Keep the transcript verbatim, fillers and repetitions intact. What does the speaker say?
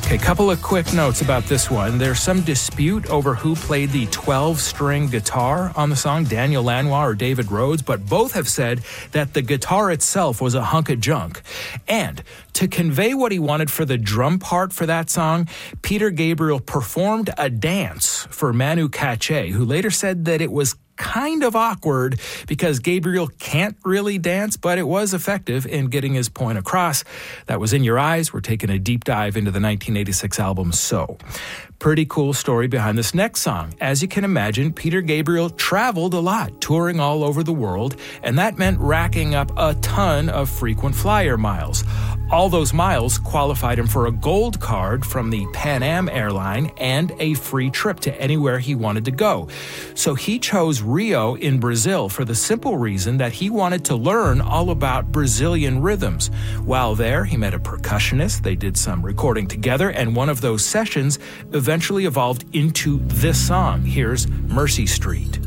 Okay, couple of quick notes about this one. There's some dispute over who played the twelve-string guitar on the song, Daniel Lanois or David Rhodes, but both have said that the guitar itself was a hunk of junk. And to convey what he wanted for the drum part for that song, Peter Gabriel performed a dance for Manu Katché, who later said that it was kind of awkward because Gabriel can't really dance, but it was effective in getting his point across. That was In Your Eyes. We're taking a deep dive into the nineteen eighty-six album So. Pretty cool story behind this next song. As you can imagine, Peter Gabriel traveled a lot, touring all over the world, and that meant racking up a ton of frequent flyer miles. All those miles qualified him for a gold card from the Pan Am airline and a free trip to anywhere he wanted to go. So he chose Rio in Brazil for the simple reason that he wanted to learn all about Brazilian rhythms. While there, he met a percussionist. They did some recording together, and one of those sessions eventually evolved into this song. Here's Mercy Street.